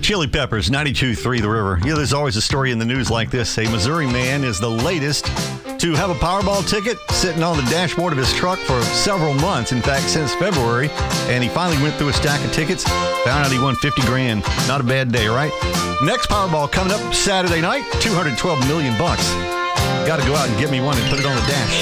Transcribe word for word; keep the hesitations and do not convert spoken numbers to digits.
Chili Peppers, ninety-two three The River. Yeah, there's always a story in the news like this. A Missouri man is the latest to have a Powerball ticket sitting on the dashboard of his truck for several months. In fact, since February. And he finally went through a stack of tickets, found out he won fifty grand. Not a bad day, right? Next Powerball coming up Saturday night, two hundred twelve million bucks. Got to go out and get me one and put it on the dash.